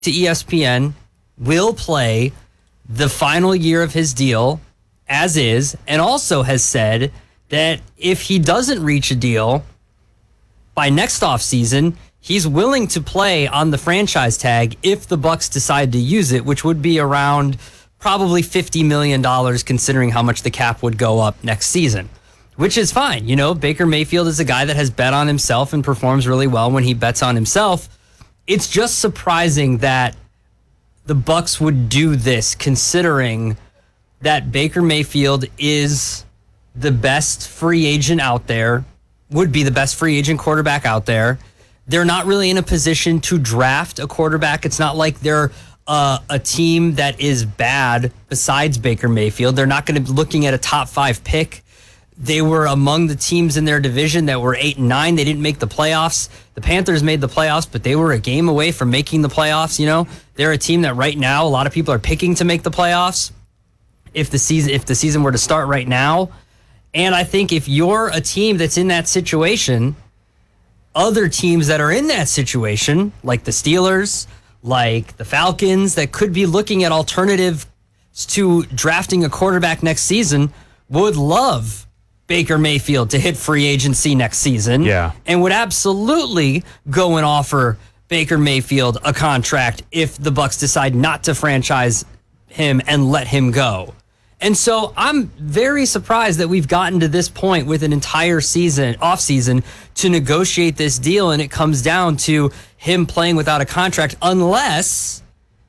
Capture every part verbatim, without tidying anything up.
to E S P N, will play the final year of his deal as is, and also has said that if he doesn't reach a deal by next offseason, he's willing to play on the franchise tag if the Bucks decide to use it, which would be around probably fifty million dollars considering how much the cap would go up next season, which is fine. You know, Baker Mayfield is a guy that has bet on himself and performs really well when he bets on himself. It's just surprising that the Bucks would do this considering that Baker Mayfield is the best free agent out there, would be the best free agent quarterback out there. They're not really in a position to draft a quarterback. It's not like they're uh, a team that is bad besides Baker Mayfield. They're not going to be looking at a top five pick. They were among the teams in their division that were eight and nine. They didn't make the playoffs. The Panthers made the playoffs, but they were a game away from making the playoffs. You know, they're a team that right now a lot of people are picking to make the playoffs if the season if the season were to start right now. And I think if you're a team that's in that situation, other teams that are in that situation, like the Steelers, like the Falcons, that could be looking at alternatives to drafting a quarterback next season, would love Baker Mayfield to hit free agency next season. Yeah. And would absolutely go and offer Baker Mayfield a contract if the Bucks decide not to franchise him and let him go. And so I'm very surprised that we've gotten to this point with an entire season, offseason, to negotiate this deal, and it comes down to him playing without a contract unless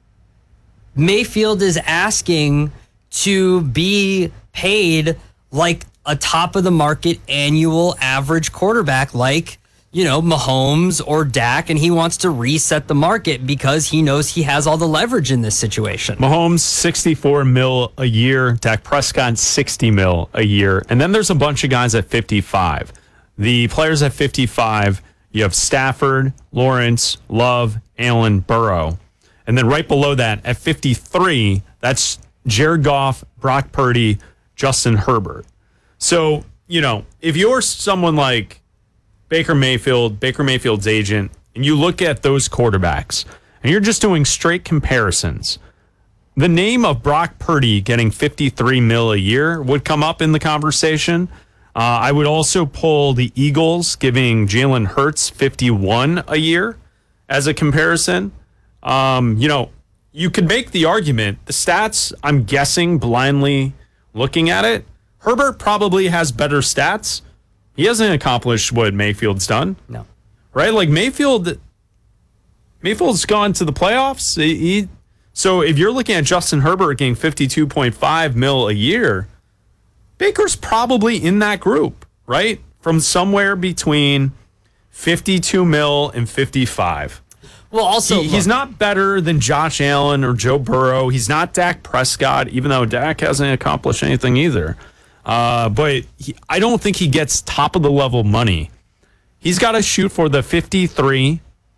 Mayfield is asking to be paid like a top-of-the-market annual average quarterback like, you know, Mahomes or Dak, and he wants to reset the market because he knows he has all the leverage in this situation. Mahomes, sixty-four mil a year. Dak Prescott, sixty mil a year. And then there's a bunch of guys at fifty-five. The players at fifty-five, you have Stafford, Lawrence, Love, Allen, Burrow. And then right below that, at fifty-three, that's Jared Goff, Brock Purdy, Justin Herbert. So, you know, if you're someone like Baker Mayfield, Baker Mayfield's agent, and you look at those quarterbacks, and you're just doing straight comparisons, the name of Brock Purdy getting fifty-three mil a year would come up in the conversation. Uh, I would also pull the Eagles giving Jalen Hurts fifty-one a year as a comparison. Um, you know, you could make the argument, the stats, I'm guessing blindly looking at it, Herbert probably has better stats. He hasn't accomplished what Mayfield's done. No. Right? Like Mayfield, Mayfield's gone to the playoffs. He, he, so if you're looking at Justin Herbert getting fifty-two point five mil a year, Baker's probably in that group, right? From somewhere between fifty-two mil and fifty-five. Well, also, he, he's not better than Josh Allen or Joe Burrow. He's not Dak Prescott, even though Dak hasn't accomplished anything either. Uh, but he, I don't think he gets top of the level money. He's got to shoot for the fifty-three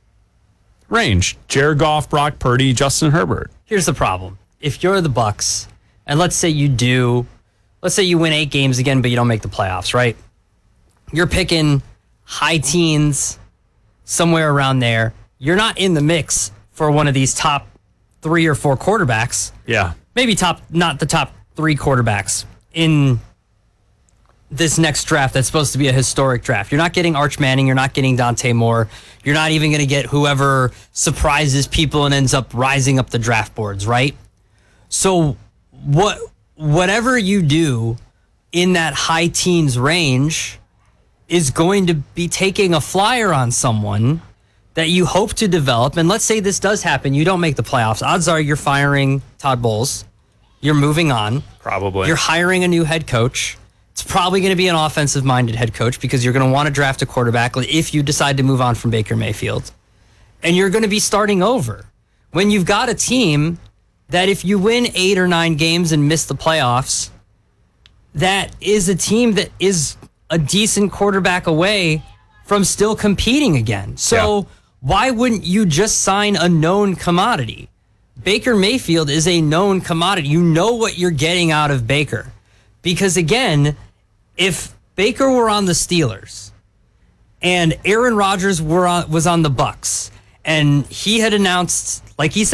range. Jared Goff, Brock Purdy, Justin Herbert. Here's the problem. If you're the Bucks, and let's say you do, let's say you win eight games again, but you don't make the playoffs, right? You're picking high teens, somewhere around there. You're not in the mix for one of these top three or four quarterbacks. Yeah. Maybe top, not the top three quarterbacks in this next draft that's supposed to be a historic draft. You're not getting Arch Manning. You're not getting Dante Moore. You're not even going to get whoever surprises people and ends up rising up the draft boards, right? So what, whatever you do in that high teens range is going to be taking a flyer on someone that you hope to develop. And let's say this does happen. You don't make the playoffs. Odds are you're firing Todd Bowles. You're moving on. Probably. You're hiring a new head coach. It's probably going to be an offensive-minded head coach because you're going to want to draft a quarterback if you decide to move on from Baker Mayfield. And you're going to be starting over. When you've got a team that if you win eight or nine games and miss the playoffs, that is a team that is a decent quarterback away from still competing again. So yeah. Why wouldn't you just sign a known commodity? Baker Mayfield is a known commodity. You know what you're getting out of Baker. Because again, if Baker were on the Steelers and Aaron Rodgers were on, was on the Bucks And he had announced, like he